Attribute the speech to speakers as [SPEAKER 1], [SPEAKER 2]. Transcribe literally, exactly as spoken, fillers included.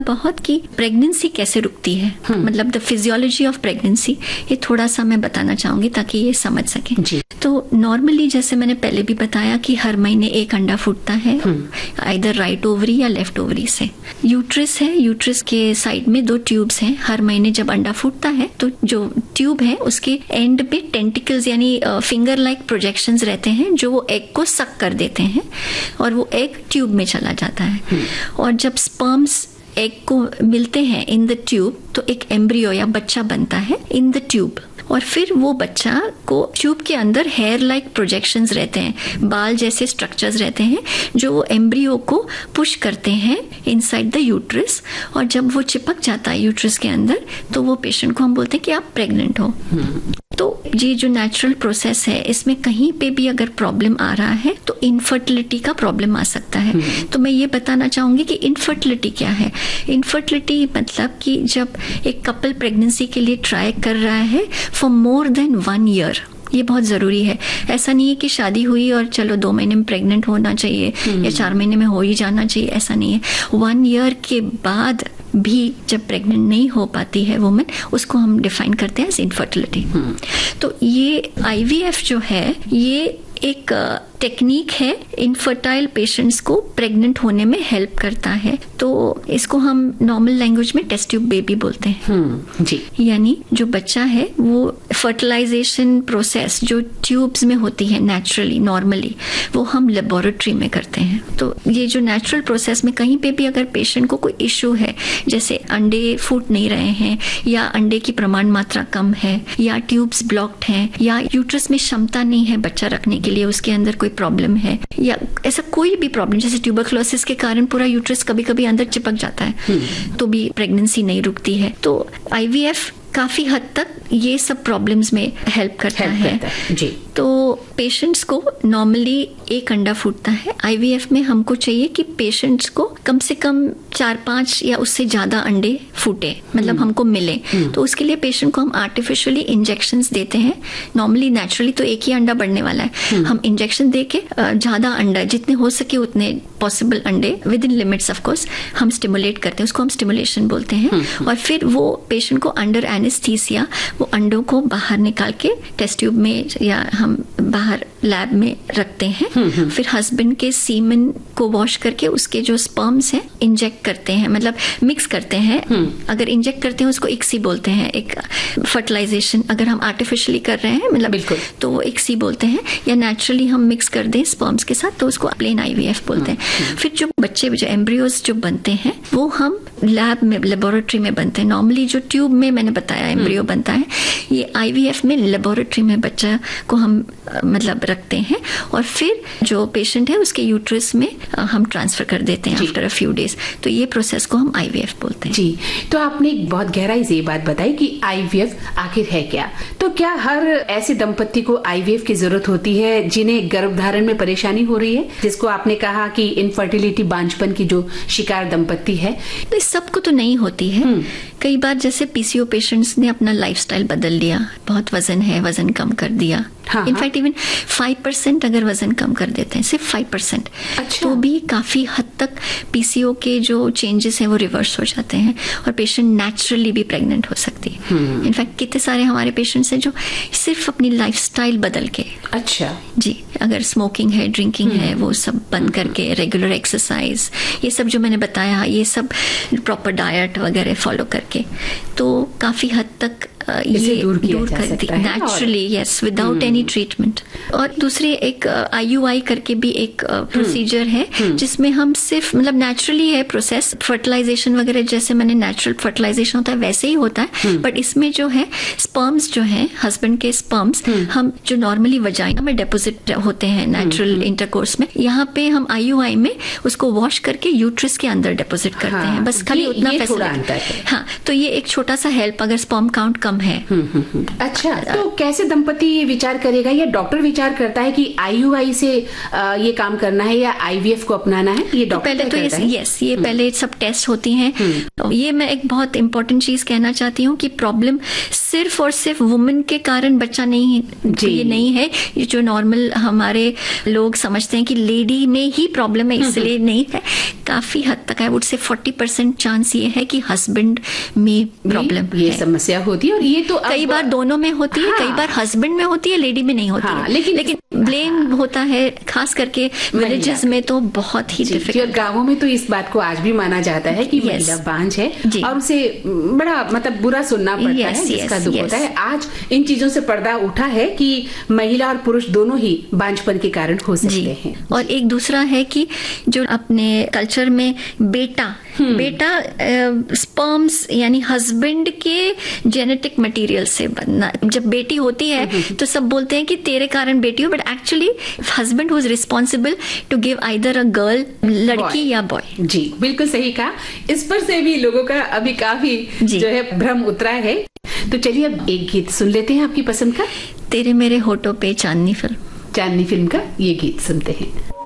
[SPEAKER 1] बहुत कि प्रेगनेंसी कैसे रुकती है, मतलब द फिजियोलॉजी ऑफ प्रेगनेंसी, ये थोड़ा सा मैं बताना चाहूंगी ताकि ये समझ सकें जी। तो नॉर्मली जैसे मैंने पहले भी बताया कि हर महीने एक अंडा फूटता है, आइदर राइट ओवरी या लेफ्ट ओवरी से। यूट्रस है, यूट्रस के साइड में दो ट्यूब्स हैं। हर महीने जब अंडा फूटता है तो जो ट्यूब है उसके एंड पे टेंटिकल्स यानी फिंगर लाइक प्रोजेक्शंस रहते हैं जो वो एग को सक कर देते हैं और वो एग ट्यूब में चला जाता है। और जब स्पर्म्स एग को मिलते हैं इन द ट्यूब तो एक एम्ब्रियो या बच्चा बनता है इन द ट्यूब। और फिर वो बच्चा को ट्यूब के अंदर हेयर लाइक प्रोजेक्शंस रहते हैं, बाल जैसे स्ट्रक्चर्स रहते हैं जो वो एम्ब्रियो को पुश करते हैं इनसाइड द यूट्रस। और जब वो चिपक जाता है यूट्रस के अंदर तो वो पेशेंट को हम बोलते हैं कि आप प्रेग्नेंट हो। तो ये जो नेचुरल प्रोसेस है इसमें कहीं पे भी अगर प्रॉब्लम आ रहा है तो इनफर्टिलिटी का प्रॉब्लम आ सकता है। तो मैं ये बताना चाहूंगी कि इनफर्टिलिटी क्या है। इनफर्टिलिटी मतलब कि जब एक कपल प्रेगनेंसी के लिए ट्राई कर रहा है for more than one year, ये बहुत जरूरी है। ऐसा नहीं है कि शादी हुई और चलो दो महीने में प्रेग्नेंट होना चाहिए या चार महीने में हो ही जाना चाहिए, ऐसा नहीं है। वन ईयर के बाद भी जब प्रेग्नेंट नहीं हो पाती है वुमेन, उसको हम डिफाइन करते हैं एज इनफर्टिलिटी। तो ये आईवीएफ जो है ये एक टेक्निक है, इनफर्टाइल पेशेंट्स को प्रेग्नेंट होने में हेल्प करता है। तो इसको हम नॉर्मल लैंग्वेज में टेस्ट ट्यूब बेबी बोलते हैं जी। यानी जो बच्चा है वो फर्टिलाइजेशन प्रोसेस जो ट्यूब्स में होती है नेचुरली नॉर्मली, वो हम लेबोरेटरी में करते हैं। तो ये जो नेचुरल प्रोसेस में कहीं पे भी अगर पेशेंट को कोई इश्यू है, जैसे अंडे फूट नहीं रहे हैं या अंडे की प्रमाण मात्रा कम है या ट्यूब्स ब्लॉक्ड हैं या यूट्रस में क्षमता नहीं है बच्चा रखने के लिए, उसके अंदर कोई प्रॉब्लम है या ऐसा कोई भी प्रॉब्लम, जैसे ट्यूबरक्लोसिस के कारण पूरा यूट्रस कभी कभी अंदर चिपक जाता है तो भी प्रेगनेंसी नहीं रुकती है। तो आईवीएफ काफी हद तक ये सब प्रॉब्लम्स में हेल्प करता
[SPEAKER 2] हेल्प
[SPEAKER 1] है,
[SPEAKER 2] करता है जी।
[SPEAKER 1] तो पेशेंट्स को नॉर्मली एक अंडा फूटता है। आईवीएफ में हमको चाहिए कि पेशेंट्स को कम से कम चार पांच या उससे ज्यादा अंडे फूटे, मतलब हमको मिले। तो उसके लिए पेशेंट को हम आर्टिफिशियली इंजेक्शंस देते हैं। नॉर्मली नेचुरली तो एक ही अंडा बढ़ने वाला है, हम इंजेक्शन दे के ज्यादा अंडा जितने हो सके उतने पॉसिबल अंडे with in limits of course हम स्टिमुलेट करते हैं, उसको हम स्टिमुलेशन बोलते हैं। और फिर वो पेशेंट को अंडर एनेस्थीसिया वो अंडों को बाहर निकाल के टेस्ट ट्यूब में या हम बाहर लैब में रखते हैं। फिर हस्बैंड के सीमेन को वॉश करके उसके जो स्पर्म्स हैं इंजेक्ट करते हैं, मतलब मिक्स करते हैं। अगर इंजेक्ट करते हैं उसको इक्सी बोलते हैं, एक फर्टिलाइजेशन। अगर हम आर्टिफिशियली कर रहे हैं मतलब तो वो इक्सी बोलते हैं, या नेचुरली हम मिक्स कर दें स्पर्म्स के साथ तो उसको प्लेन आईवीएफ बोलते हैं। फिर जो बच्चे जो एम्ब्रियोज जो बनते हैं वो हम लैब में लेबोरेटरी में बनते हैं। नॉर्मली जो ट्यूब में मैंने बताया एम्ब्रियो बनता है, ये आईवीएफ में लेबोरेटरी में बच्चा को हम मतलब रखते हैं और फिर जो पेशेंट है उसके यूट्रस में हम ट्रांसफर कर देते हैं आफ्टर अ फ्यू डेज। तो ये प्रोसेस को हम आईवीएफ बोलते हैं
[SPEAKER 2] जी। तो आपने एक बहुत गहराई से ये बात बताई कि आईवीएफ आखिर है क्या। तो क्या हर ऐसे दंपत्ति को आईवीएफ की जरूरत होती है जिन्हें गर्भधारण में परेशानी हो रही है, जिसको आपने कहा कि इनफर्टिलिटी बांझपन की जो शिकार दंपत्ति है?
[SPEAKER 1] तो सबको तो नहीं होती है। कई बार जैसे पीसीओ पेशेंट्स ने अपना लाइफस्टाइल बदल लिया, बहुत वजन है, वजन कम कर दिया।
[SPEAKER 2] हाँ,
[SPEAKER 1] इनफैक्ट इवन फाइव परसेंट अगर वजन कम कर देते हैं, सिर्फ फाइव परसेंट,
[SPEAKER 2] अच्छा।
[SPEAKER 1] तो भी काफी हद तक पीसीओ के जो चेंजेस हैं वो रिवर्स हो जाते हैं और पेशेंट नेचुरली भी प्रेग्नेंट हो सकती है। इनफैक्ट कितने सारे हमारे पेशेंट्स हैं जो सिर्फ अपनी लाइफस्टाइल बदल के,
[SPEAKER 2] अच्छा
[SPEAKER 1] जी, अगर स्मोकिंग है, ड्रिंकिंग है, वो सब बंद करके, रेगुलर एक्सरसाइज, ये सब जो मैंने बताया, ये सब प्रॉपर डाइट वगैरह फॉलो करके, तो काफी हद तक ये
[SPEAKER 2] दूर,
[SPEAKER 1] दूर कर दी naturally, yes, without any treatment. और दूसरे एक आईयूआई करके भी एक प्रोसीजर है जिसमें हम सिर्फ मतलब नेचुरली है प्रोसेस, फर्टिलाइजेशन वगैरह जैसे मैंने नेचुरल फर्टिलाइजेशन होता है वैसे ही होता है, बट इसमें जो है स्पर्म्स जो है हस्बैंड के स्पर्म्स हम जो नॉर्मली वजाइना में डिपोजिट होते हैं नेचुरल इंटरकोर्स में, यहाँ पे हम आईयूआई में उसको वॉश करके यूट्रस के अंदर डिपोजिट करते
[SPEAKER 2] हाँ,
[SPEAKER 1] हैं। बस खाली उतना फैसिलिटी। हाँ, तो ये एक छोटा सा हेल्प अगर स्पर्म काउंट कम है।
[SPEAKER 2] अच्छा, तो कैसे दंपति ये विचार करेगा या डॉक्टर विचार करता है कि आईयूआई से आ, ये काम करना है या आईवीएफ को अपनाना है? ये डॉक्टर
[SPEAKER 1] पहले तो ये यस ये पहले सब टेस्ट होती हैं, ये मैं एक बहुत इंपॉर्टेंट चीज कहना चाहती हूँ कि प्रॉब्लम सिर्फ और सिर्फ वुमेन के कारण बच्चा नहीं है, ये नहीं है। ये जो नॉर्मल हमारे लोग समझते हैं कि लेडी में ही प्रॉब्लम है इसलिए नहीं है, काफी हद तक I would say forty percent chance ये है कि हस्बैंड में प्रॉब्लम
[SPEAKER 2] ये, ये समस्या होती है। और ये तो
[SPEAKER 1] कई बार दोनों में होती है, हाँ, कई बार हस्बैंड में होती है, लेडी में नहीं होती हाँ, है लेकिन, लेकिन ब्लेम हाँ, होता है खास करके विलेजेस में तो बहुत ही डिफिकल्ट।
[SPEAKER 2] और गाँवों में तो इस बात को आज भी माना जाता है कि महिला बांझ है और उसे बड़ा मतलब बुरा सुनना पड़ता yes, है, जिसका yes, दुख yes. होता है। आज इन चीजों से पर्दा उठा है कि महिला और पुरुष दोनों ही बांझपन के कारण हो सकते हैं।
[SPEAKER 1] और एक दूसरा है कि जो अपने कल्चर में बेटा बेटा स्पर्म्स यानी हस्बैंड के जेनेटिक मटेरियल से बनना। जब बेटी होती है तो सब बोलते हैं कि तेरे कारण बेटी हो, but actually husband was responsible to give either a girl, लड़की या बॉय।
[SPEAKER 2] जी बिल्कुल सही कहा। इस पर से भी लोगों का अभी काफी जो है भ्रम उतरा है। तो चलिए अब एक गीत सुन लेते हैं आपकी पसंद का।
[SPEAKER 1] तेरे मेरे होठों पे चांदनी फिल्म
[SPEAKER 2] चांदनी फिल्म का ये गीत सुनते हैं।